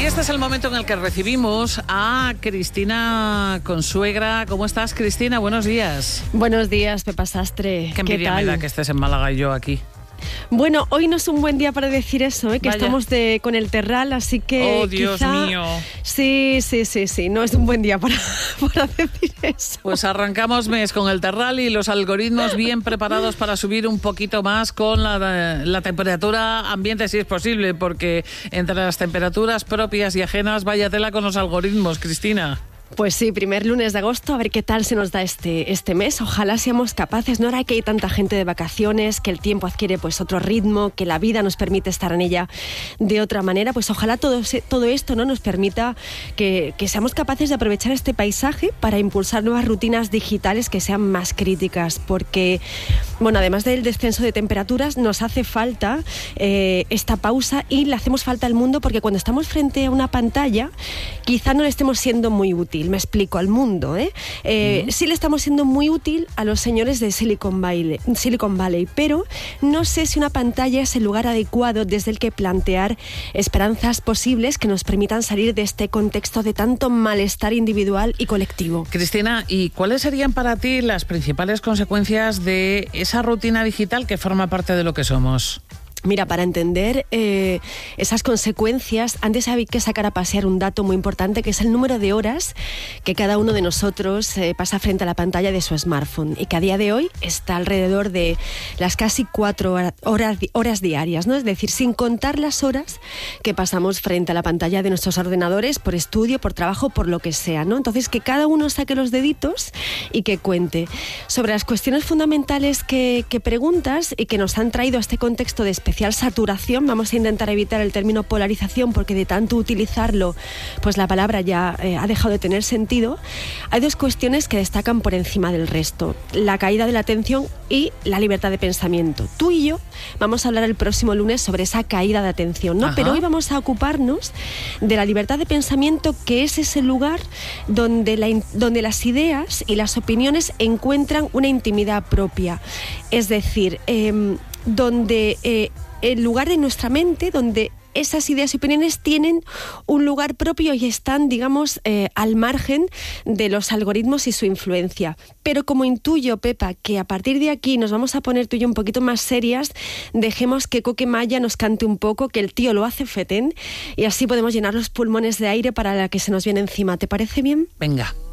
este es el momento en el que recibimos a Cristina Consuegra. ¿Cómo estás, Cristina? Buenos días. Buenos días, Pepa Sastre. Qué envidia me da que estés en Málaga y yo aquí. Bueno, hoy no es un buen día para decir eso, que Vaya. Estamos con el Terral, así que ¡Oh, Dios mío! Sí, no es un buen día para decir eso. Pues arrancamos mes con el Terral y los algoritmos bien preparados para subir un poquito más con la temperatura ambiente, si es posible, porque entre las temperaturas propias y ajenas, vaya tela con los algoritmos, Cristina. Pues sí, primer lunes de agosto, a ver qué tal se nos da este mes. Ojalá seamos capaces, ¿no? Ahora que hay tanta gente de vacaciones, que el tiempo adquiere pues otro ritmo, que la vida nos permite estar en ella de otra manera, pues ojalá todo esto, ¿no?, nos permita que seamos capaces de aprovechar este paisaje para impulsar nuevas rutinas digitales que sean más críticas, porque, bueno, además del descenso de temperaturas, nos hace falta esta pausa y le hacemos falta al mundo, porque cuando estamos frente a una pantalla, quizá no le estemos siendo muy útil. Me explico, al mundo, sí le estamos siendo muy útil a los señores de Silicon Valley, pero no sé si una pantalla es el lugar adecuado desde el que plantear esperanzas posibles que nos permitan salir de este contexto de tanto malestar individual y colectivo. Cristina, ¿y cuáles serían para ti las principales consecuencias de esa rutina digital que forma parte de lo que somos? Mira, para entender esas consecuencias, antes hay que sacar a pasear un dato muy importante, que es el número de horas que cada uno de nosotros pasa frente a la pantalla de su smartphone, y que a día de hoy está alrededor de las casi 4 horas diarias, ¿no? Es decir, sin contar las horas que pasamos frente a la pantalla de nuestros ordenadores por estudio, por trabajo, por lo que sea, ¿no? Entonces, que cada uno saque los deditos y que cuente. Sobre las cuestiones fundamentales que preguntas y que nos han traído a este contexto de especial saturación, vamos a intentar evitar el término polarización, porque de tanto utilizarlo, pues la palabra ya ha dejado de tener sentido. Hay dos cuestiones que destacan por encima del resto: la caída de la atención y la libertad de pensamiento. Tú y yo vamos a hablar el próximo lunes sobre esa caída de atención, ¿no? Ajá. Pero hoy vamos a ocuparnos de la libertad de pensamiento, que es ese lugar donde las ideas y las opiniones encuentran una intimidad propia. Es decir, donde el lugar de nuestra mente, donde esas ideas y opiniones tienen un lugar propio y están, digamos, al margen de los algoritmos y su influencia. Pero como intuyo, Pepa, que a partir de aquí nos vamos a poner tú y yo un poquito más serias, dejemos que Coque Maya nos cante un poco, que el tío lo hace fetén, y así podemos llenar los pulmones de aire para la que se nos viene encima. ¿Te parece bien? Venga.